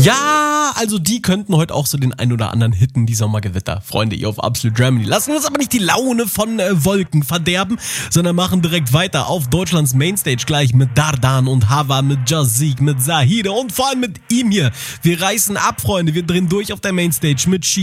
Ja, also die könnten heute auch so den ein oder anderen hitten, die Sommergewitter. Freunde, ihr auf Absolute Germany. Lassen uns aber nicht die Laune von Wolken verderben, sondern machen direkt weiter auf Deutschlands Mainstage gleich mit Dardan und Hava, mit Jazik, mit Zahide und vor allem mit ihm hier. Wir reißen ab, Freunde. Wir drehen durch auf der Mainstage mit Shi